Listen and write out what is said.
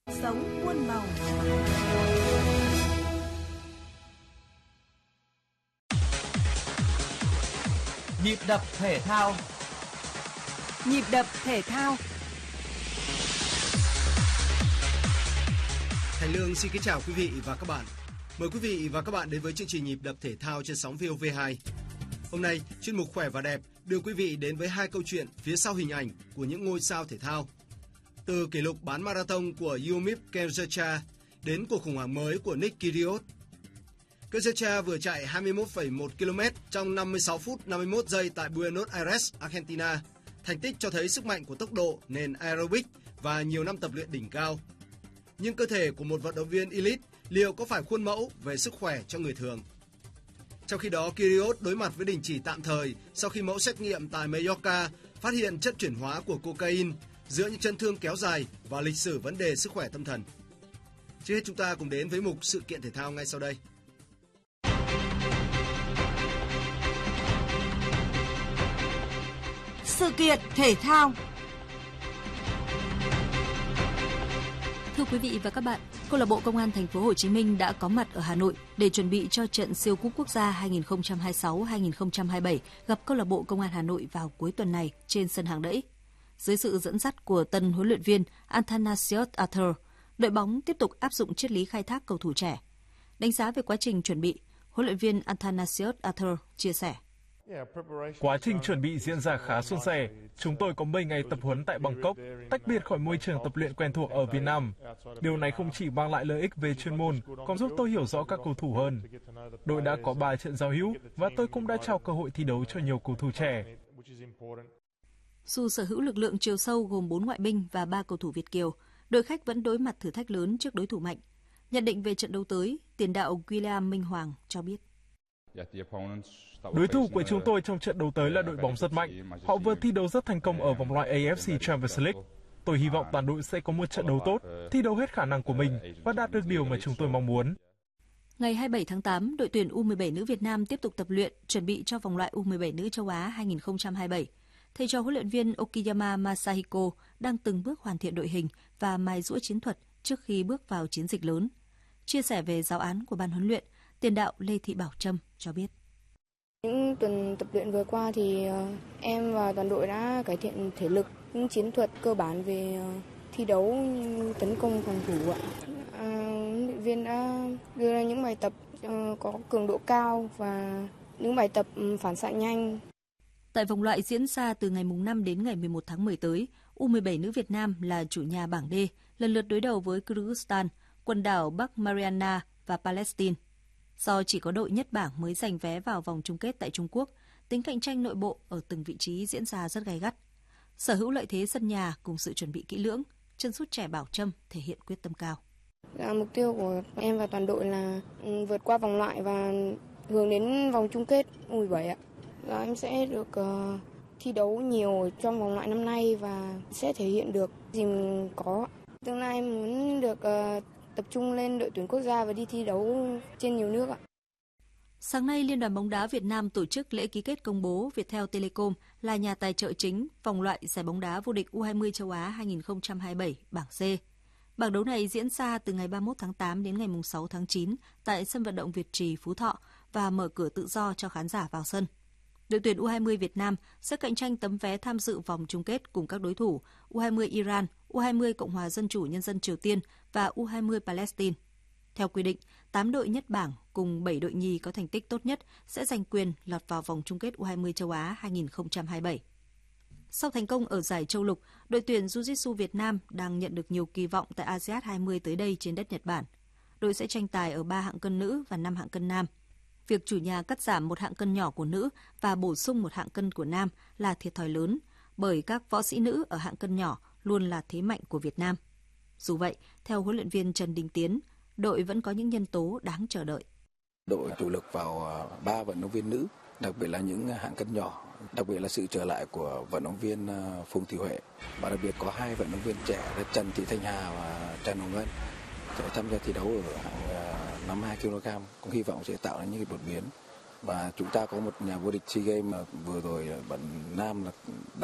Sống muôn màu. Nhịp đập thể thao. Nhịp đập thể thao. Thành Lương xin kính chào quý vị và các bạn. Mời quý vị và các bạn đến với chương trình Nhịp đập thể thao trên sóng VOV2. Hôm nay, chuyên mục Khỏe và Đẹp đưa quý vị đến với hai câu chuyện phía sau hình ảnh của những ngôi sao thể thao. Từ kỷ lục bán marathon của Yumip Kemzercha đến cuộc khủng hoảng mới của Nick Kyrgios. Kemzercha vừa chạy 21,1 km trong 56 phút 51 giây tại Buenos Aires, Argentina. Thành tích cho thấy sức mạnh của tốc độ, nền aerobic và nhiều năm tập luyện đỉnh cao. Nhưng cơ thể của một vận động viên elite liệu có phải khuôn mẫu về sức khỏe cho người thường? Trong khi đó, Kyrgios đối mặt với đình chỉ tạm thời sau khi mẫu xét nghiệm tại Mallorca phát hiện chất chuyển hóa của cocaine giữa những chấn thương kéo dài và lịch sử vấn đề sức khỏe tâm thần. Trước hết chúng ta cùng đến với mục sự kiện thể thao ngay sau đây. Sự kiện thể thao. Thưa quý vị và các bạn, Câu lạc bộ Công an Thành phố Hồ Chí Minh đã có mặt ở Hà Nội để chuẩn bị cho trận siêu cúp quốc gia 2026-2027 gặp Câu lạc bộ Công an Hà Nội vào cuối tuần này trên sân Hàng Đẫy. Dưới sự dẫn dắt của tân huấn luyện viên Athanasios Arthur, đội bóng tiếp tục áp dụng triết lý khai thác cầu thủ trẻ. Đánh giá về quá trình chuẩn bị, huấn luyện viên Athanasios Arthur chia sẻ: Quá trình chuẩn bị diễn ra khá suôn sẻ. Chúng tôi có 10 ngày tập huấn tại Bangkok, tách biệt khỏi môi trường tập luyện quen thuộc ở Việt Nam. Điều này không chỉ mang lại lợi ích về chuyên môn, còn giúp tôi hiểu rõ các cầu thủ hơn. Đội đã có 3 trận giao hữu và tôi cũng đã trao cơ hội thi đấu cho nhiều cầu thủ trẻ. Dù sở hữu lực lượng chiều sâu gồm 4 ngoại binh và 3 cầu thủ Việt kiều, đội khách vẫn đối mặt thử thách lớn trước đối thủ mạnh. Nhận định về trận đấu tới, tiền đạo William Minh Hoàng cho biết: Đối thủ của chúng tôi trong trận đấu tới là đội bóng rất mạnh. Họ vừa thi đấu rất thành công ở vòng loại AFC Champions League. Tôi hy vọng toàn đội sẽ có một trận đấu tốt, thi đấu hết khả năng của mình và đạt được điều mà chúng tôi mong muốn. Ngày 27 tháng 8, đội tuyển U17 nữ Việt Nam tiếp tục tập luyện, chuẩn bị cho vòng loại U17 nữ châu Á 2027. Thầy trò huấn luyện viên Okiyama Masahiko đang từng bước hoàn thiện đội hình và mài giũa chiến thuật trước khi bước vào chiến dịch lớn. Chia sẻ về giáo án của ban huấn luyện, tiền đạo Lê Thị Bảo Trâm cho biết: Những tuần tập luyện vừa qua thì em và toàn đội đã cải thiện thể lực, những chiến thuật cơ bản về thi đấu, tấn công phòng thủ. Huấn luyện viên đã đưa ra những bài tập có cường độ cao và những bài tập phản xạ nhanh. Tại vòng loại diễn ra từ ngày 5 đến ngày 11 tháng 10 tới, U17 nữ Việt Nam là chủ nhà bảng D, lần lượt đối đầu với Kyrgyzstan, quần đảo Bắc Mariana và Palestine. Do chỉ có đội nhất bảng mới giành vé vào vòng chung kết tại Trung Quốc, tính cạnh tranh nội bộ ở từng vị trí diễn ra rất gay gắt. Sở hữu lợi thế sân nhà cùng sự chuẩn bị kỹ lưỡng, chân sút trẻ Bảo Trâm thể hiện quyết tâm cao. Mục tiêu của em và toàn đội là vượt qua vòng loại và hướng đến vòng chung kết U17 ạ. Em sẽ được thi đấu nhiều trong vòng loại năm nay và sẽ thể hiện được gì mình có. Tương lai em muốn được tập trung lên đội tuyển quốc gia và đi thi đấu trên nhiều nước ạ. Sáng nay, Liên đoàn bóng đá Việt Nam tổ chức lễ ký kết công bố Viettel Telecom là nhà tài trợ chính vòng loại giải bóng đá vô địch U20 châu Á 2027 bảng C. Bảng đấu này diễn ra từ ngày 31 tháng 8 đến ngày 6 tháng 9 tại sân vận động Việt Trì, Phú Thọ và mở cửa tự do cho khán giả vào sân. Đội tuyển U20 Việt Nam sẽ cạnh tranh tấm vé tham dự vòng chung kết cùng các đối thủ U20 Iran, U20 Cộng hòa Dân chủ Nhân dân Triều Tiên và U20 Palestine. Theo quy định, 8 đội nhất bảng cùng 7 đội nhì có thành tích tốt nhất sẽ giành quyền lọt vào vòng chung kết U20 châu Á 2027. Sau thành công ở giải châu lục, đội tuyển Jiu-Jitsu Việt Nam đang nhận được nhiều kỳ vọng tại ASEAN 20 tới đây trên đất Nhật Bản. Đội sẽ tranh tài ở 3 hạng cân nữ và 5 hạng cân nam. Việc chủ nhà cắt giảm một hạng cân nhỏ của nữ và bổ sung một hạng cân của nam là thiệt thòi lớn, bởi các võ sĩ nữ ở hạng cân nhỏ luôn là thế mạnh của Việt Nam. Dù vậy, theo huấn luyện viên Trần Đình Tiến, đội vẫn có những nhân tố đáng chờ đợi. Đội chủ lực vào 3 vận động viên nữ, đặc biệt là những hạng cân nhỏ, đặc biệt là sự trở lại của vận động viên Phùng Thị Huệ và đặc biệt có 2 vận động viên trẻ là Trần Thị Thanh Hà và Trần Hồng Ngân sẽ tham gia thi đấu ở hạng 52 kg, cũng hy vọng sẽ tạo ra những đột biến. Và chúng ta có một nhà vô địch SEA Games vừa rồi, vận nam là